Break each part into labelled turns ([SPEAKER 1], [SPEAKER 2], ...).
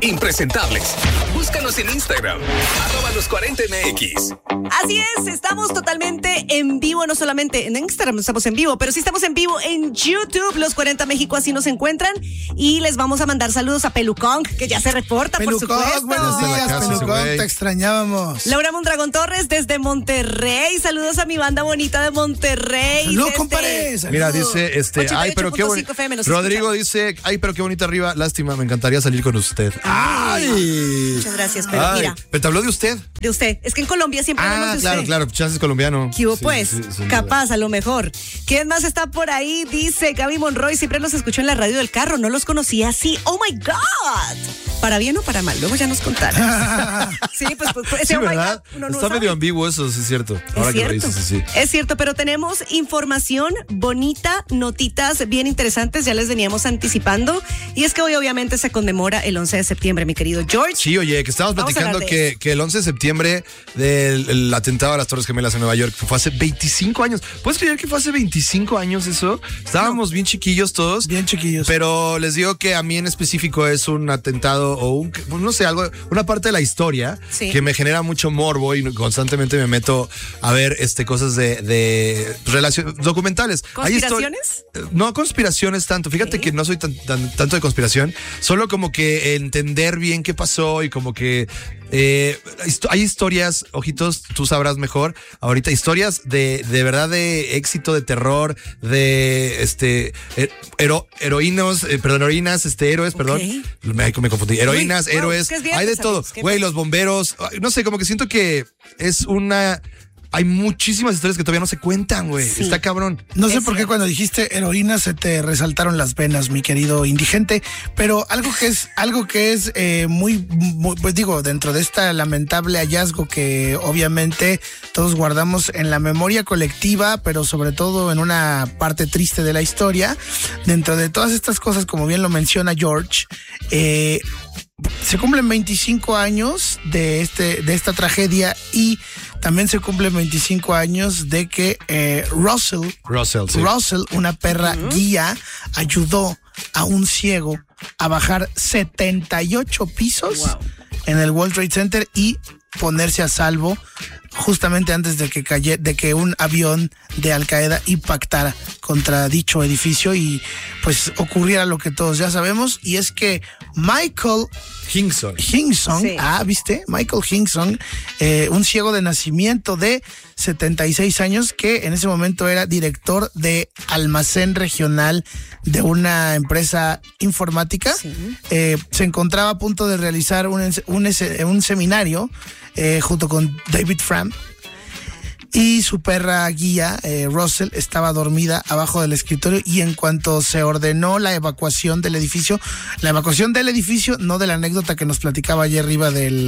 [SPEAKER 1] impresentables. Búscanos en Instagram, @los40mx.
[SPEAKER 2] Así es, estamos totalmente en vivo, no solamente en Instagram estamos en vivo, pero sí estamos en vivo en YouTube, Los 40 México, así nos encuentran. Y les vamos a mandar saludos a Pelucón, que ya se reporta,
[SPEAKER 3] Pelucón,
[SPEAKER 2] por supuesto.
[SPEAKER 3] buenos días, Pelucón, te extrañábamos.
[SPEAKER 2] Laura Mondragón Torres desde Monterrey, saludos a mi banda bonita de Monterrey.
[SPEAKER 3] Saludos, compadre.
[SPEAKER 4] Mira, dice, ay, pero qué bonito. Rodrigo dice, ay, pero qué bonita arriba, lástima, me encantaría salir con usted.
[SPEAKER 2] Ay. Muchas gracias, pero mira.
[SPEAKER 4] ¿Pero te habló de usted?
[SPEAKER 2] De usted. Es que en Colombia siempre hablamos de usted.
[SPEAKER 4] Claro, chances colombiano.
[SPEAKER 2] ¿Qué hubo, pues? Sí, capaz, a lo mejor. ¿Quién más está por ahí? Dice Gaby Monroy, siempre los escucho en la radio del carro, no los conocía así. ¡Oh, my God! ¿Para bien o para mal? Luego ya nos contarán. Sí, pues
[SPEAKER 4] sí, ¿verdad? Está medio ambiguo eso, sí es cierto. Ahora que lo dices, sí.
[SPEAKER 2] Es cierto, pero tenemos información bonita, notitas bien interesantes, ya les veníamos anticipando. Y es que hoy obviamente se conmemora el 11 de septiembre, mi querido George.
[SPEAKER 4] Sí, oye, que estábamos platicando que el 11 de septiembre del atentado a las Torres Gemelas en Nueva York fue hace 25 años. ¿Puedes creer que fue hace 25 años eso? Estábamos bien chiquillos todos.
[SPEAKER 3] Bien chiquillos.
[SPEAKER 4] Pero les digo que a mí en específico es un atentado o no sé, una parte de la historia que me genera mucho morbo y constantemente me meto a ver cosas de documentales.
[SPEAKER 2] ¿Conspiraciones?
[SPEAKER 4] No conspiraciones tanto. Fíjate que no soy tanto de conspiración, solo como que entender bien qué pasó y como que hay historias, ojitos, tú sabrás mejor ahorita, historias de verdad de éxito, de terror, de heroínas, héroes, perdón, me confundí, heroínas, héroes, hay de todo, güey, los bomberos, no sé, como que siento que hay muchísimas historias que todavía no se cuentan, güey. Sí. Está cabrón.
[SPEAKER 3] No sé por qué cuando dijiste heroína se te resaltaron las venas, mi querido indigente, pero algo que es muy, pues digo, dentro de esta lamentable hallazgo que obviamente todos guardamos en la memoria colectiva, pero sobre todo en una parte triste de la historia, dentro de todas estas cosas, como bien lo menciona George, se cumplen 25 años de esta tragedia y también se cumplen 25 años de que Russell, una perra guía, ayudó a un ciego a bajar 78 pisos en el World Trade Center y ponerse a salvo justamente antes de que un avión de Al Qaeda impactara contra dicho edificio y pues ocurriera lo que todos ya sabemos, y es que Michael Hingson, ¿viste? Michael Hingson, un ciego de nacimiento de 76 años que en ese momento era director de almacén regional de una empresa informática, se encontraba a punto de realizar un seminario junto con David Fram, y su perra guía, Russell, estaba dormida abajo del escritorio, y en cuanto se ordenó la evacuación del edificio, no de la anécdota que nos platicaba ayer arriba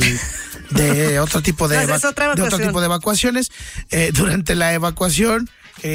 [SPEAKER 3] de otro tipo de evacuaciones, durante la evacuación,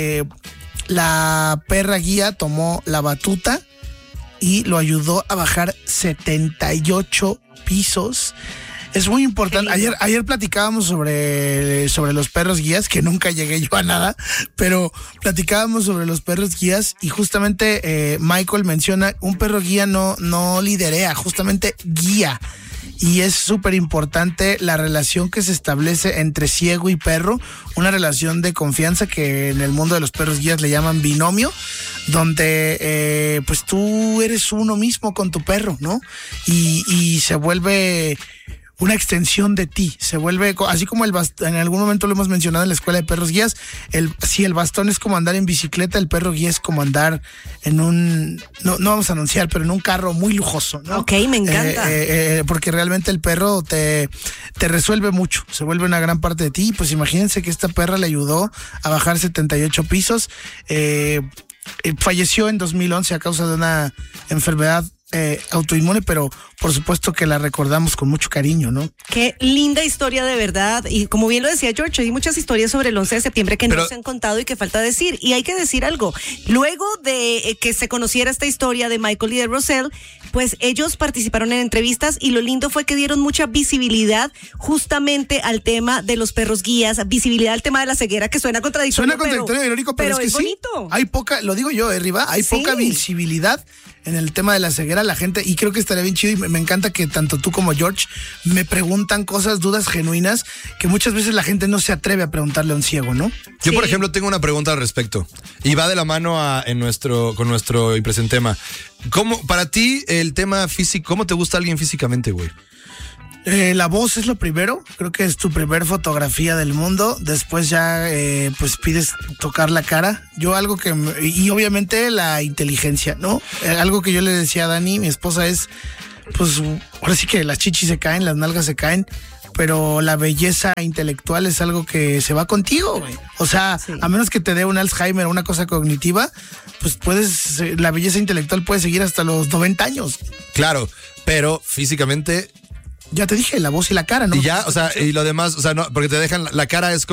[SPEAKER 3] la perra guía tomó la batuta y lo ayudó a bajar 78 pisos. Es muy importante. Ayer platicábamos sobre los perros guías, que nunca llegué yo a nada, pero platicábamos sobre los perros guías y justamente Michael menciona, un perro guía no liderea, justamente guía. Y es súper importante la relación que se establece entre ciego y perro, una relación de confianza que en el mundo de los perros guías le llaman binomio, donde pues tú eres uno mismo con tu perro, ¿no? Y se vuelve una extensión de ti, se vuelve así como el bastón. En algún momento lo hemos mencionado en la escuela de perros guías, si el bastón es como andar en bicicleta, el perro guía es como andar en un, no vamos a anunciar, pero en un carro muy lujoso, ¿no?
[SPEAKER 2] Ok, me encanta.
[SPEAKER 3] Porque realmente el perro te resuelve mucho, se vuelve una gran parte de ti. Pues imagínense que esta perra le ayudó a bajar 78 pisos, falleció en 2011 a causa de una enfermedad autoinmune, pero por supuesto que la recordamos con mucho cariño, ¿no?
[SPEAKER 2] Qué linda historia, de verdad. Y como bien lo decía George, hay muchas historias sobre el 11 de septiembre que no se han contado y que falta decir. Y hay que decir algo. Luego de que se conociera esta historia de Michael y de Russell, pues ellos participaron en entrevistas y lo lindo fue que dieron mucha visibilidad justamente al tema de los perros guías, visibilidad al tema de la ceguera, que suena contradictorio.
[SPEAKER 3] Suena contradictorio, irónico, pero es que
[SPEAKER 2] bonito.
[SPEAKER 3] Sí, hay poca, lo digo yo, Riva, hay poca visibilidad en el tema de la ceguera, la gente, y creo que estaría bien chido, y me encanta que tanto tú como George me preguntan cosas, dudas genuinas, que muchas veces la gente no se atreve a preguntarle a un ciego, ¿no?
[SPEAKER 4] Yo, por ejemplo, tengo una pregunta al respecto, y va de la mano con nuestro impresente tema. ¿Cómo, para ti, el tema físico, cómo te gusta alguien físicamente, güey?
[SPEAKER 3] La voz es lo primero, creo que es tu primer fotografía del mundo, después ya pues pides tocar la cara, y obviamente la inteligencia, ¿no? Algo que yo le decía a Dani, mi esposa, es pues ahora sí que las chichis se caen, las nalgas se caen, pero la belleza intelectual es algo que se va contigo, güey. O sea, sí. A menos que te dé un Alzheimer o una cosa cognitiva, pues la belleza intelectual puede seguir hasta los 90 años.
[SPEAKER 4] Claro, pero físicamente...
[SPEAKER 3] Ya te dije, la voz y la cara, ¿no?
[SPEAKER 4] Y ya, o sea, y lo demás, o sea, no, porque te dejan, la cara es